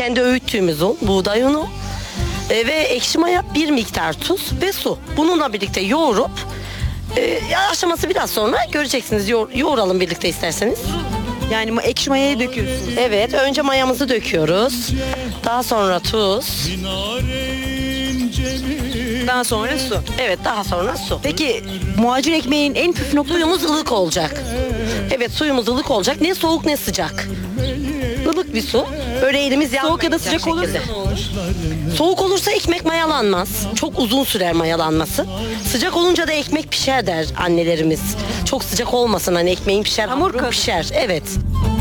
kendi öğüttüğümüz un, buğday unu ve ekşi maya, bir miktar tuz ve su. Bununla birlikte yoğurup aşaması biraz sonra göreceksiniz. Yoğuralım birlikte isterseniz. Yani ekşi mayayı döküyorsunuz. Evet, önce mayamızı döküyoruz. Daha sonra tuz. Daha sonra su. Evet, daha sonra su. Peki muhacir ekmeğin en püf noktası Suyumuz ılık olacak. Evet, suyumuz ılık olacak. Ne soğuk ne sıcak. Ilık bir su. Böyle elimiz yanmayacak soğuk ya da sıcak olursa şekilde. ne olur? Soğuk olursa ekmek mayalanmaz. Çok uzun sürer mayalanması. Sıcak olunca da ekmek pişer der annelerimiz. Çok sıcak olmasın, hani ekmeğin pişer, Hamur hamurun kalır. pişer. Evet.